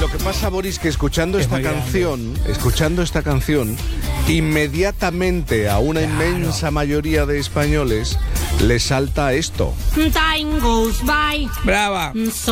Lo que pasa, Boris, que escuchando esta canción, inmediatamente a una inmensa mayoría de españoles les salta esto. Time goes by. Brava.